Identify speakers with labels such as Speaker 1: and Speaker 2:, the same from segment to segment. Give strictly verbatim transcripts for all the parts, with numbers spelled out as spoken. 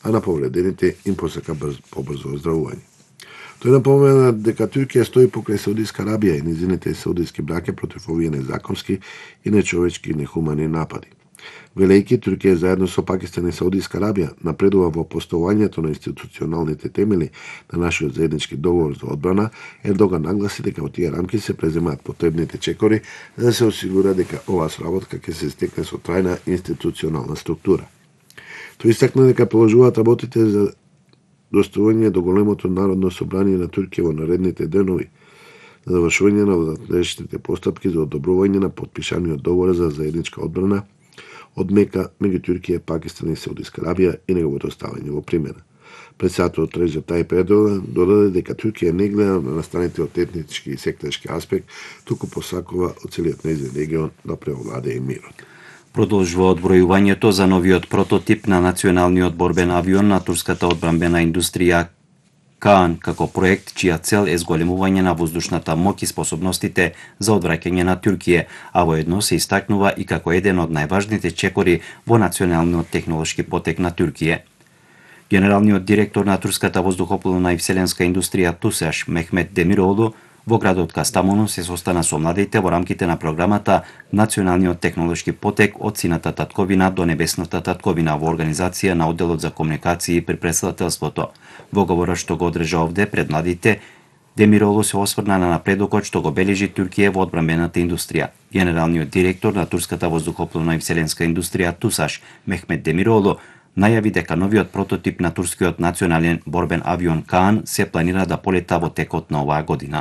Speaker 1: а на повредените им посака брз, побрзо оздравување. Тој напомена дека Туркија стои покрај Саудиска Арабија и низините саудиски браќа против овие незаконски и нечовечки и нехумани напади. Велејќи, Туркија заедно со Пакистан и Саудиска Арабија напредува во постојањето на институционалните темели на нашиот заеднички договор за одбрана, Ердоган нагласи дека во тие рамки се преземаат потребните чекори за да се осигура дека оваа сработка ќе се стекне со трајна институционална структура. Тој истакна дека положуваат работите за достојување до големото народно собрание на Туркија во наредните денови, за завршување на надлежните постапки за одобрување на потпишаниот договор за заедничка одбрана од Мека меѓу Туркија, Пакистан и Саудиска Арабија и неговото ставање во примена. Председателот Реджеп Тајип Ердоган додаде дека Туркија не гледа на настаните од етнички и сектарски аспект, туку посакува од целиот нејзин регион да преовладее мирот.
Speaker 2: Продолжува одбројувањето за новиот прототип на националниот борбен авион на турската одбранбена индустрија Каан како проект чија цел е зголемување на воздушната моќ и способностите за одвраќање на Туркија, а воедно се истакнува и како еден од најважните чекори во националниот технолошки потек на Туркија. Генералниот директор на турската воздухопловна и вселенска индустрија ТУСАШ Мехмет Демироглу во градот Кастамону се состана со младите во рамките на програмата Националниот технолошки потек од сината татковина до небесната татковина во организација на одделот за комуникации при претседателството. Во говорот што го одржа овде пред младите, Демироглу се осврна на напредокот што го бележи Туркија во одбранбената индустрија. Генералниот директор на турската воздухопловна и вселенска индустрија ТУСАШ Мехмет Демироглу најави дека новиот прототип на турскиот национален борбен авион Каан се планира да полета во текот на оваа година.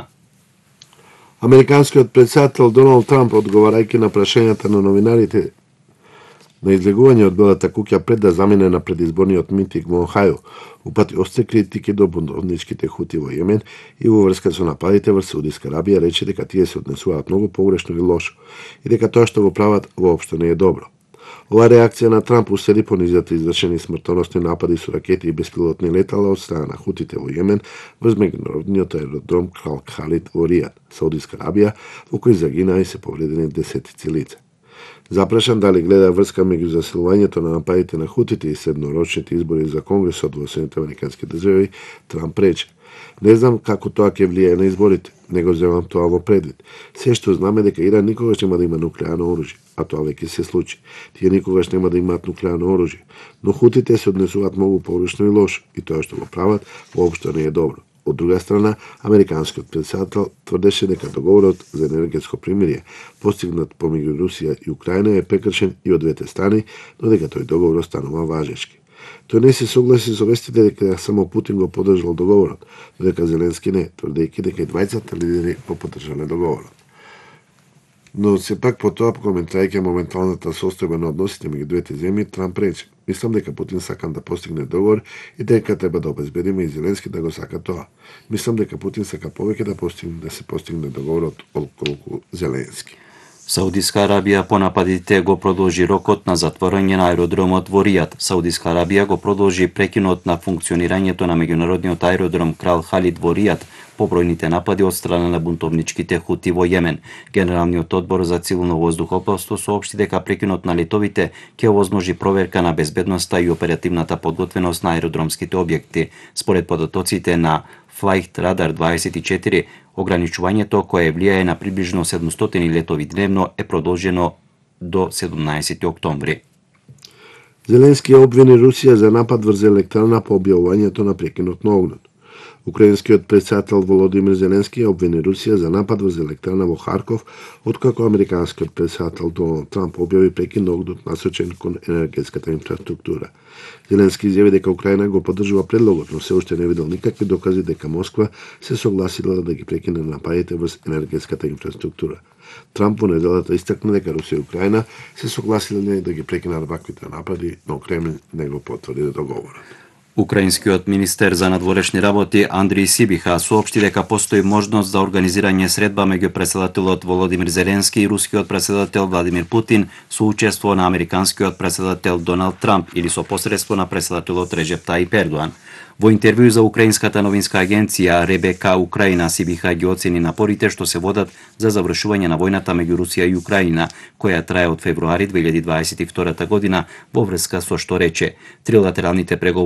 Speaker 1: Американскиот претседател Доналд Трамп, одговарајќи на прашањата на новинарите на излегување од Белата куќа пред да замине на предизборниот митинг во Охајо, упати остри критики до бунтовничките хути во Јемен и во врска со нападите врз Саудиска Арабија рече дека тие се однесуваат многу погрешно и лошо и дека тоа што го прават воопшто не е добро. Ова реакција на Трамп уследи по низата извршени смртоносни напади со ракети и беспилотни летала од страна на хутите во Јемен врз меѓународниот аеродром Крал Халид во Ријад, Саудиска Арабија, во кој загинаа и се повредени десетици лица. Запрашан дали гледа врска меѓу засилувањето на нападите на хутите и среднорочните избори за Конгресот во Соединетите Американски држави, Трамп рече: "Не знам како тоа ќе влијае на изборите, не го земам тоа во предвид. Се што знаме дека Иран никогаш нема да има нуклеарно оружје, а тоа веќе се случи. Тие никогаш нема да имаат нуклеарно оружје, но хутите се однесуваат многу погрешно и лошо и тоа што го прават воопшто не е добро." Од друга страна, американскиот претседател тврдеше дека договорот за енергетско примирие, постигнат помеѓу Русија и Украина, е прекршен и од двете страни, но дека тој договор останува важечки. Тој не се согласи со вестите дека само Путин го поддржал договорот, но дека Зеленски не, тврдејќи дека и двајцата лидери го поддржале договорот. Но сепак по тоа, коментирајќи моменталната состојба на односите меѓу двете земји, Трамп рече: "Мислам дека Путин сакам да постигне договор и дека треба да обезбедиме и Зеленски да го сака тоа. Мислам дека Путин сака повеќе да постигне да се постигне договорот отколку Зеленски."
Speaker 2: Саудиска Арабија по нападите го продолжи рокот на затворање на аеродромот во Ријад. Саудиска Арабија го продолжи прекинот на функционирањето на меѓународниот аеродром Крал Халид во Ријад по бројните напади од страна на бунтовничките хути во Јемен. Генералниот одбор за цивилно воздухопловство соопшти дека прекинот на летовите ќе овозможи проверка на безбедноста и оперативната подготвеност на аеродромските објекти. Според податоците на Flight Radar дваесет и четири, ограничувањето кое влијае на приближно седумстотини летови дневно е продолжено до седумнаесети октомври.
Speaker 1: Зеленски обвини Русија за напад врз електрана по објавувањето на прекинот на огнот. Украинскиот претседател Володимир Зеленски обвини Русија за напад врз електрана во Харков, откако американскиот претседател Доналд Трамп објави прекин на огнот насочен кон енергетската инфраструктура. Зеленски изјави дека Украина го поддржува предлогот, но се уште не видел никакви докази дека Москва се согласила да ги прекине нападите врз енергетската инфраструктура. Трамп во неделата истакна дека Русија и Украина се согласиле да ги прекинат ваквите напади, но Кремљ не го потврди договорот.
Speaker 2: Украинскиот министер за надворешни работи Андрий Сибиха соопшти дека постои можност за организирање средба меѓу претседателот Володимир Зеленски и рускиот претседател Владимир Путин со учество на американскиот претседател Доналд Трамп или со посредство на претседателот Реджеп Тајип Ердоган. Во интервју за украинската новинска агенција РБК Украина, Сибиха ги оцени напорите што се водат за завршување на војната меѓу Русија и Украина, која трае од февруари две илјади дваесет и втора година, во врска со што рече трилатералните преговори